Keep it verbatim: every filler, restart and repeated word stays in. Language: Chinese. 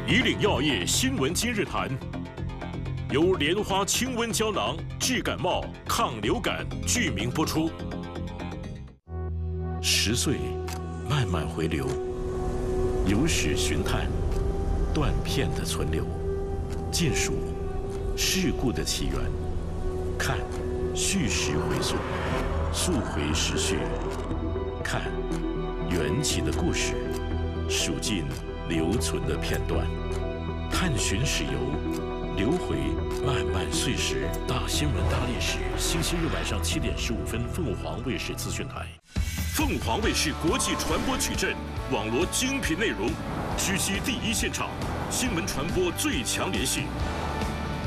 以岭药业新闻今日谈，由莲花清瘟胶囊治感冒、抗流感剧名播出。十岁，慢慢回流，有史寻探，断片的存留，见数事故的起源，看叙事回溯，溯回时序，看缘起的故事，数尽留存的片段，探寻史游，流回漫漫岁时。大新闻大历史，星期日晚上七点十五分，凤凰卫视资讯台。凤凰卫视国际传播矩阵，网罗精品内容，狙击第一现场，新闻传播最强联系。